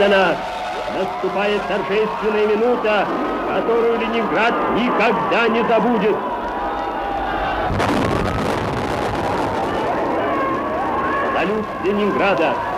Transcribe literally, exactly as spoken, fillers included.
подана. Наступает торжественная минута, которую Ленинград никогда не забудет. Салют Ленинграда.